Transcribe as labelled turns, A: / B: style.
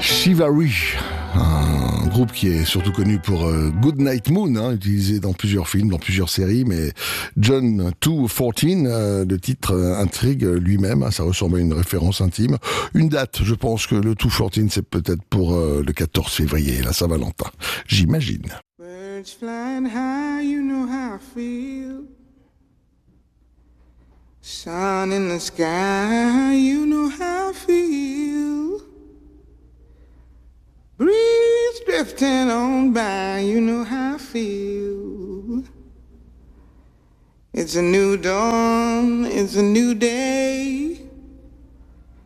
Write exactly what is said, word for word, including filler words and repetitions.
A: Chivalry, un groupe qui est surtout connu pour euh, Good Night Moon, hein, utilisé dans plusieurs films, dans plusieurs séries, mais John deux quatorze, euh, le titre euh, intrigue lui-même, hein, ça ressemble à une référence intime. Une date, je pense que le deux quatorze, c'est peut-être pour euh, le quatorze février, la Saint-Valentin, j'imagine.
B: Birds flying high, you know how I feel. Sun in the sky, you know how I feel. Breeze drifting on by, you know how I feel. It's a new dawn, it's a new day.